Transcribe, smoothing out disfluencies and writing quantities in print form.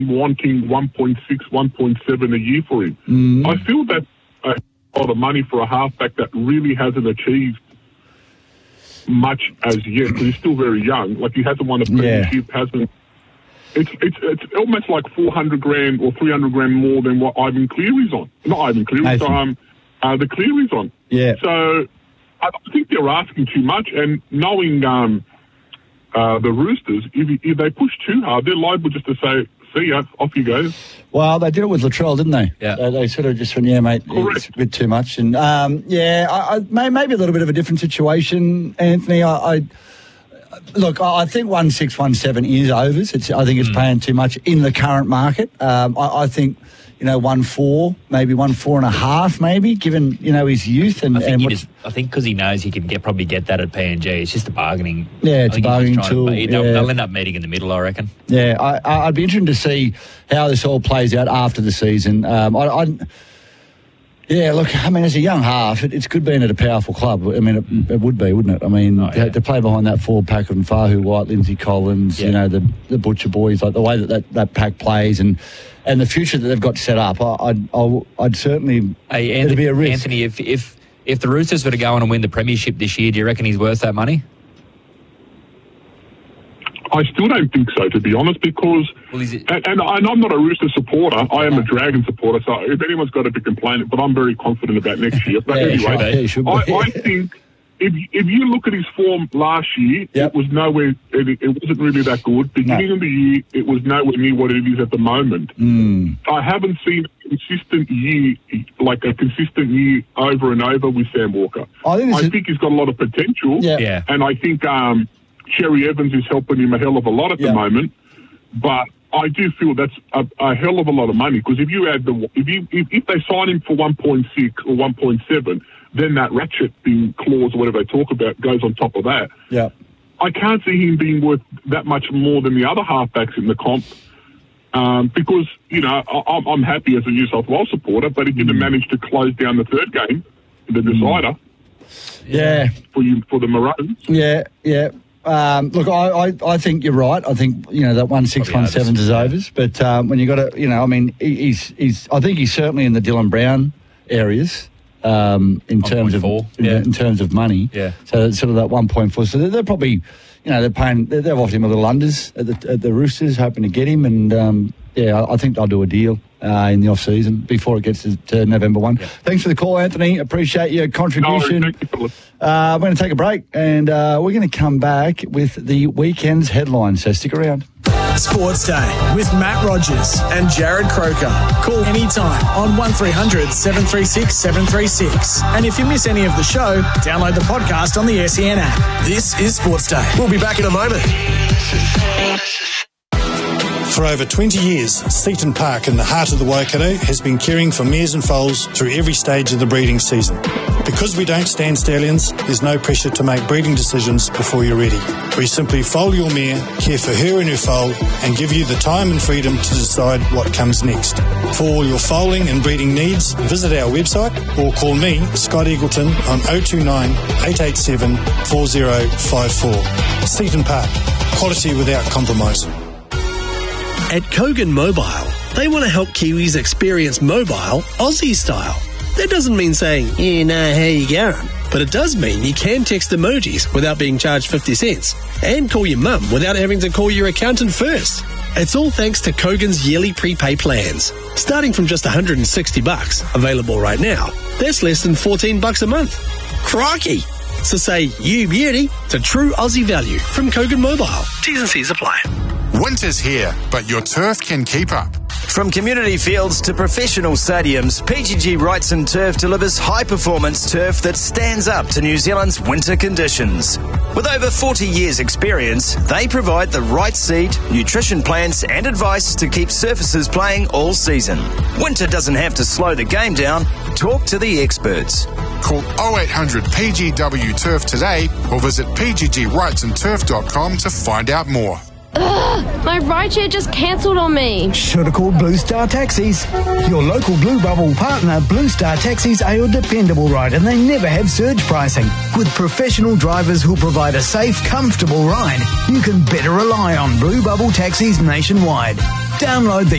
wanting 1.6, 1.7 a year for him. I feel that's a lot of money for a halfback that really hasn't achieved much as yet, because he's still very young. Like, he hasn't won a premiership, It's almost like 400 grand or 300 grand more than what Ivan Cleary's on. Not Ivan Cleary, the Cleary's on. Yeah. So I think they're asking too much, and knowing the Roosters, if they push too hard, they're liable just to say, see ya, off you go. Well, they did it with Latrell, didn't they? Yeah. They sort of just went, yeah, mate, it's a bit too much. And, maybe a little bit of a different situation, Anthony. Look, I think 1.6, 1.7 is overs. I think it's paying too much in the current market. I think, 1.4, maybe 1.4.5, maybe, given, his youth. And I think because he knows he can probably get that at PNG. It's just a bargaining. Yeah, it's a bargaining tool. They'll end up meeting in the middle, I reckon. Yeah, I'd be interested to see how this all plays out after the season. Yeah, look, as a young half, it's good being at a powerful club. It would be, wouldn't it? To play behind that forward pack of Fahu, White, Lindsay Collins, the Butcher boys, like the way that pack plays and the future that they've got set up, I'd certainly... it'd be a risk. Anthony, if the Roosters were to go on and win the premiership this year, do you reckon he's worth that money? I still don't think so, to be honest, because... Well, and I'm not a Rooster supporter. I am a Dragon supporter, so if anyone's got to be complaining, but I'm very confident about next year. But anyway, I think if you look at his form last year, it was nowhere... It wasn't really that good. Beginning of the year, it was nowhere near what it is at the moment. I haven't seen a consistent year over and over with Sam Walker. I think he's got a lot of potential, and I think... Cherry Evans is helping him a hell of a lot at the moment, but I do feel that's a hell of a lot of money, because if you add if they sign him for 1.6 or 1.7, then that ratcheting clause or whatever they talk about goes on top of that. Yeah, I can't see him being worth that much more than the other halfbacks in the comp, because I'm happy as a New South Wales supporter, but he didn't manage to close down the third game, the decider. For the Maroons. Yeah. Look, I think you're right. I think that 1.6, 1.7 is overs. But when you got to, he's I think he's certainly in the Dylan Brown areas in terms of money. Yeah. So sort of that 1.4. So they're probably they've offered him a little unders at the Roosters, hoping to get him. And I think they'll do a deal in the off-season before it gets to November 1. Yeah. Thanks for the call, Anthony. Appreciate your contribution. We're going to take a break, and we're going to come back with the weekend's headlines, so stick around. Sports Day with Matt Rogers and Jared Croker. Call anytime on 1300 736 736. And if you miss any of the show, download the podcast on the SEN app. This is Sports Day. We'll be back in a moment. For over 20 years, Seaton Park in the heart of the Waikato has been caring for mares and foals through every stage of the breeding season. Because we don't stand stallions, there's no pressure to make breeding decisions before you're ready. We simply foal your mare, care for her and her foal, and give you the time and freedom to decide what comes next. For all your foaling and breeding needs, visit our website or call me, Scott Eagleton, on 029 887 4054. Seaton Park, quality without compromise. At Kogan Mobile, they want to help Kiwis experience mobile Aussie style. That doesn't mean saying, how you going? But it does mean you can text emojis without being charged 50 cents and call your mum without having to call your accountant first. It's all thanks to Kogan's yearly prepay plans. Starting from just $160, available right now, that's less than $14 a month. Crikey! So say you beauty to true Aussie value from Kogan Mobile. T's and C's apply. Winter's here, but your turf can keep up. From community fields to professional stadiums, PGG Wrightson Turf delivers high-performance turf that stands up to New Zealand's winter conditions. With over 40 years' experience, they provide the right seed, nutrition plans and advice to keep surfaces playing all season. Winter doesn't have to slow the game down. Talk to the experts. Call 0800 PGW Turf today or visit pggwrightsonturf.com to find out more. Ugh, my rideshare just cancelled on me. Should have called Blue Star Taxis. Your local Blue Bubble partner, Blue Star Taxis, are your dependable ride, and they never have surge pricing. With professional drivers who provide a safe, comfortable ride, you can better rely on Blue Bubble Taxis nationwide. Download the